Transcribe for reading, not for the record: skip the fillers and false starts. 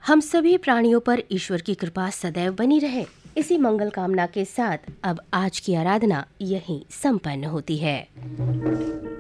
हम सभी प्राणियों पर ईश्वर की कृपा सदैव बनी रहे। इसी मंगल कामना के साथ अब आज की आराधना यहीं संपन्न होती है।